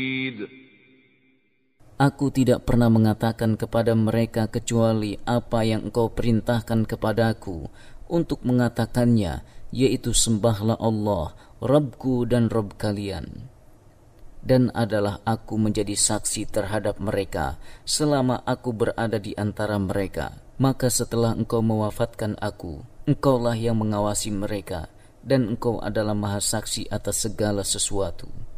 Aku tidak pernah mengatakan kepada mereka kecuali apa yang engkau perintahkan kepadaku untuk mengatakannya, yaitu sembahlah Allah, Rabbku dan Rabb kalian. Dan adalah aku menjadi saksi terhadap mereka selama aku berada di antara mereka. Maka setelah engkau mewafatkan aku, engkaulah yang mengawasi mereka, dan engkau adalah maha saksi atas segala sesuatu.